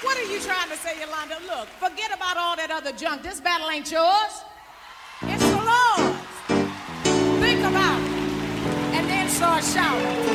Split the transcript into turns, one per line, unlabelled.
What are you trying to say, Yolanda? Look, forget about all that other junk. This battle ain't yours. It's the Lord's. Think about it. And then start shouting.